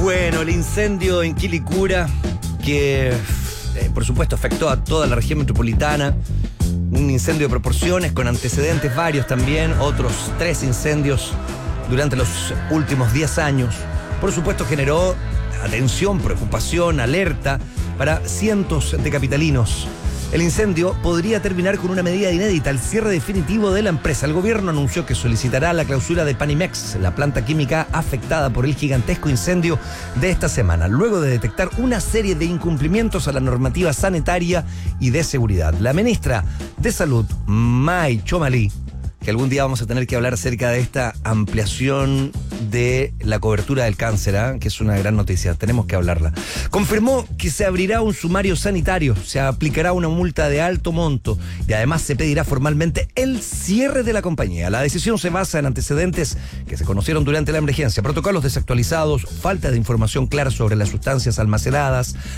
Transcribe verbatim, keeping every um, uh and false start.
Bueno, el incendio en Quilicura, que eh, por supuesto afectó a toda la región metropolitana. Un incendio de proporciones con antecedentes varios también, otros tres incendios durante los últimos diez años. Por supuesto generó atención, preocupación, alerta para cientos de capitalinos. El incendio podría terminar con una medida inédita, el cierre definitivo de la empresa. El gobierno anunció que solicitará la clausura de Panimex, la planta química afectada por el gigantesco incendio de esta semana, luego de detectar una serie de incumplimientos a la normativa sanitaria y de seguridad. La ministra de Salud, May Chomali, que algún día vamos a tener que hablar acerca de esta ampliación de la cobertura del cáncer, ¿eh? Que es una gran noticia, tenemos que hablarla. Confirmó que se abrirá un sumario sanitario, se aplicará una multa de alto monto y además se pedirá formalmente el cierre de la compañía. La decisión se basa en antecedentes que se conocieron durante la emergencia, protocolos desactualizados, falta de información clara sobre las sustancias almacenadas,